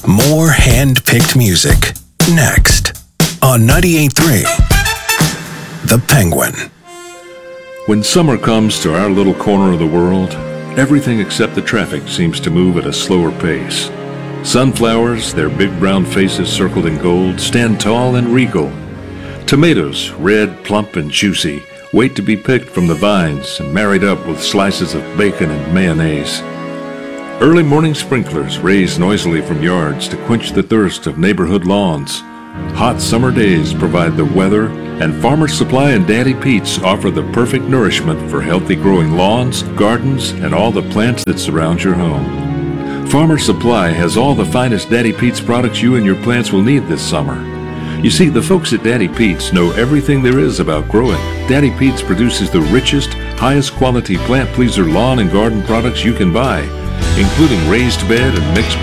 More hand-picked music. Next on 98.3 The Penguin. When summer comes to our little corner of the world, everything except the traffic seems to move at a slower pace. Sunflowers, their big brown faces circled in gold, stand tall and regal. Tomatoes, red, plump, and juicy, wait to be picked from the vines and married up with slices of bacon and mayonnaise. Early morning sprinklers raise noisily from yards to quench the thirst of neighborhood lawns. Hot summer days provide the weather, and Farmer's Supply and Daddy Pete's offer the perfect nourishment for healthy growing lawns, gardens, and all the plants that surround your home. Farmer's Supply has all the finest Daddy Pete's products you and your plants will need this summer. You see, the folks at Daddy Pete's know everything there is about growing. Daddy Pete's produces the richest, highest quality plant pleaser lawn and garden products you can buy, including raised bed and mixed